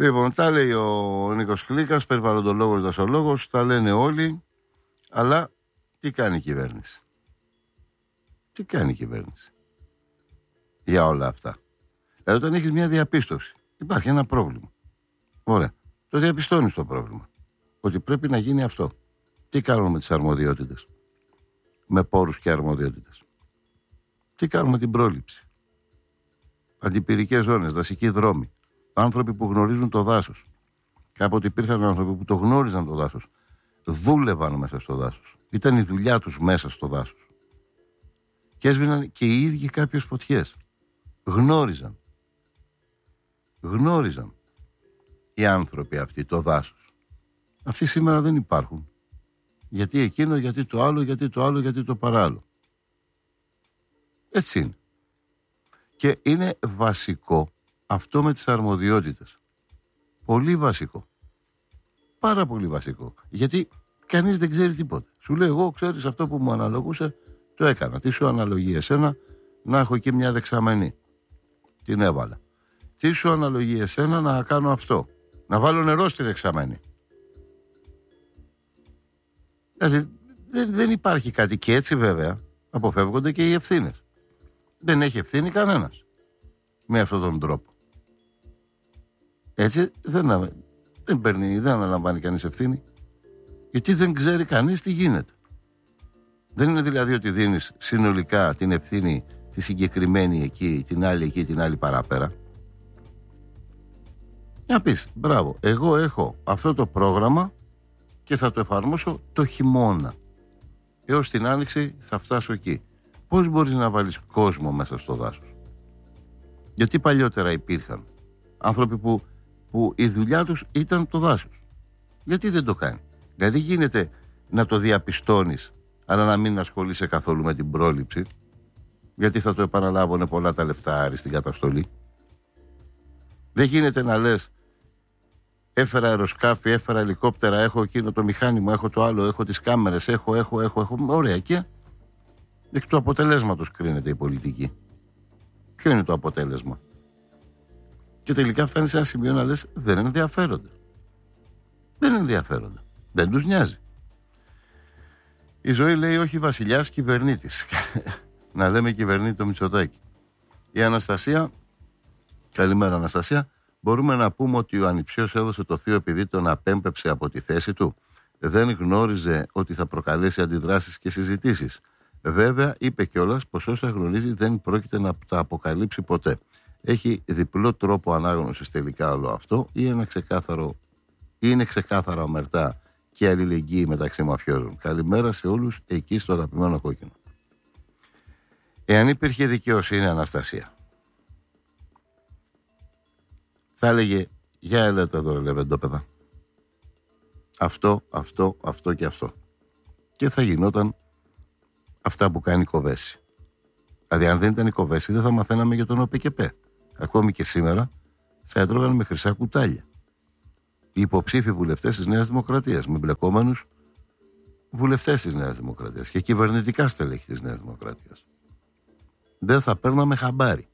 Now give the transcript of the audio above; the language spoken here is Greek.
Λοιπόν, τα λέει ο Νίκος Κλίκας, περιβαλλοντολόγος, δασολόγος, τα λένε όλοι, αλλά τι κάνει η κυβέρνηση? Τι κάνει η κυβέρνηση για όλα αυτά? Δηλαδή, όταν έχεις μια διαπίστωση, υπάρχει ένα πρόβλημα. Ωραία. Το διαπιστώνεις το πρόβλημα. Ότι πρέπει να γίνει αυτό. Τι κάνουμε με τις αρμοδιότητες? Με πόρους και αρμοδιότητες. Τι κάνουμε με την πρόληψη? Αντιπυρικές ζώνες, δασικοί δρόμοι. Άνθρωποι που γνωρίζουν το δάσος. Κάποτε υπήρχαν άνθρωποι που το γνώριζαν το δάσος. Δούλευαν μέσα στο δάσος. Ήταν η δουλειά τους μέσα στο δάσος. Και έσβηναν και οι ίδιοι κάποιες φωτιές. Γνώριζαν οι άνθρωποι αυτοί το δάσος. Αυτοί σήμερα δεν υπάρχουν. Γιατί εκείνο, γιατί το άλλο, γιατί το άλλο, γιατί το παράλληλο. Έτσι είναι. Και είναι βασικό αυτό με τις αρμοδιότητες. Πολύ βασικό. Πάρα πολύ βασικό. Γιατί κανείς δεν ξέρει τίποτα. Σου λέει, εγώ ξέρεις αυτό που μου αναλογούσε, το έκανα. Τι σου αναλογεί εσένα να έχω εκεί μια δεξαμενή? Την έβαλα. Τι σου αναλογεί εσένα να κάνω αυτό? Να βάλω νερό στη δεξαμενή. Δηλαδή δεν υπάρχει κάτι. Και έτσι βέβαια αποφεύγονται και οι ευθύνες. Δεν έχει ευθύνη κανένας με αυτόν τον τρόπο. Έτσι δεν αναλαμβάνει κανείς ευθύνη, γιατί δεν ξέρει κανείς τι γίνεται. Δεν είναι δηλαδή ότι δίνεις συνολικά την ευθύνη τη συγκεκριμένη εκεί, την άλλη εκεί, την άλλη παραπέρα. Να πεις, μπράβο, εγώ έχω αυτό το πρόγραμμα και θα το εφαρμόσω το χειμώνα. Έως την άνοιξη θα φτάσω εκεί. Πώς μπορείς να βάλεις κόσμο μέσα στο δάσος? Γιατί παλιότερα υπήρχαν άνθρωποι που η δουλειά τους ήταν το δάσος. Γιατί δεν το κάνει? Δηλαδή γίνεται να το διαπιστώνεις, αλλά να μην ασχολείσαι καθόλου με την πρόληψη, γιατί θα το επαναλάβουν πολλά τα λεφτά στην καταστολή. Δεν γίνεται να λες, έφερα αεροσκάφη, έφερα ελικόπτερα, έχω εκείνο το μηχάνημα, έχω το άλλο, έχω τις κάμερες, έχω. Ωραία, και εκ του αποτελέσματος κρίνεται η πολιτική. Ποιο είναι το αποτέλεσμα? Και τελικά φτάνει σε ένα σημείο να λες, δεν ενδιαφέρονται. Δεν τους νοιάζει. Η ζωή λέει όχι βασιλιάς, κυβερνήτης. Να λέμε κυβερνήτη το Μητσοτάκη. Η Αναστασία, καλημέρα Αναστασία, μπορούμε να πούμε ότι ο ανιψιός έδωσε το θείο επειδή τον απέμπεψε από τη θέση του? Δεν γνώριζε ότι θα προκαλέσει αντιδράσεις και συζητήσεις? Βέβαια είπε κιόλας πως όσα γνωρίζει δεν πρόκειται να τα αποκαλύψει ποτέ. Έχει διπλό τρόπο ανάγνωσης τελικά όλο αυτό, ή είναι ξεκάθαρα ομερτά και αλληλεγγύη μεταξύ μαφιόζων? Καλημέρα σε όλους εκεί στο αγαπημένο κόκκινο. Εάν υπήρχε δικαιοσύνη, Αναστασία, θα έλεγε, για ελάτε εδώ λεβεντόπεδα, αυτό και αυτό. Και θα γινόταν αυτά που κάνει η Κοβέση. Δηλαδή αν δεν ήταν η Κοβέση δεν θα μαθαίναμε για τον ΟΠΚΠ. Ακόμη και σήμερα θα έτρωγαν με χρυσά κουτάλια οι υποψήφοι βουλευτές της Νέας Δημοκρατίας, με μπλεκόμενους βουλευτές της Νέας Δημοκρατίας και κυβερνητικά στελέχη της Νέας Δημοκρατίας. Δεν θα παίρναμε χαμπάρι.